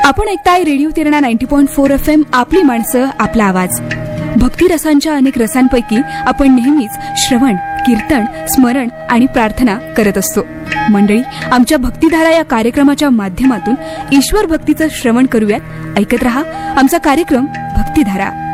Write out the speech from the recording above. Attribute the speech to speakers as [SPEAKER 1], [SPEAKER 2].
[SPEAKER 1] आपण ऐकताय radio तिरणा 90.4 FM, आपली माणसं आपला आवाज. भक्ती रसांच्या अनेक रसांपैकी आपण नेहमीच श्रवण, कीर्तन, स्मरण आणि प्रार्थना करत असतो. मंडळी, आमच्या भक्तिधारा या कार्यक्रमाच्या माध्यमातून ईश्वर भक्तीचं श्रवण करूयात. ऐकत रहा आमचा कार्यक्रम भक्तिधारा.